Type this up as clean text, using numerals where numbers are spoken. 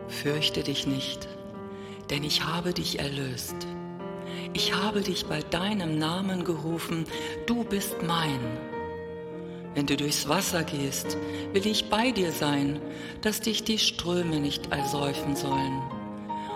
Fürchte dich nicht, denn ich habe dich erlöst. Ich habe dich bei deinem Namen gerufen, du bist mein. Wenn du durchs Wasser gehst, will ich bei dir sein, dass dich die Ströme nicht ersäufen sollen.